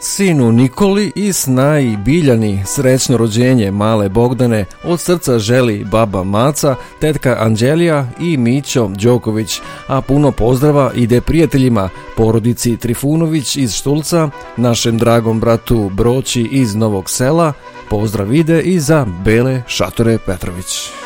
Sinu Nikoli i snaji Biljani srećno rođenje male Bogdane od srca želi baba Maca, tetka Anđelija i Mićo Đoković, a puno pozdrava ide prijateljima, porodici Trifunović iz Štulca, našem dragom bratu Broći iz Novog Sela, pozdrav ide i za Bele Šatore Petrović.